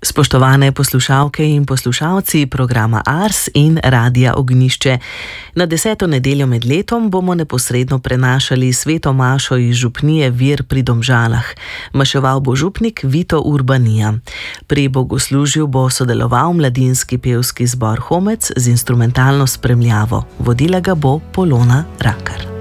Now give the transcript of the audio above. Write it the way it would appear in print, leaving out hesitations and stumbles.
Spoštovane poslušalke in poslušalci programa Ars in Radia Ognjišče. Na 10. nedeljo med letom bomo neposredno prenašali sveto mašo iz župnije Vir pri Domžalah. Maševal bo župnik Vito Urbanija. Pri bogoslužju bo sodeloval mladinski pevski zbor Homec z instrumentalno spremljavo. Vodila ga bo Polona Rakar.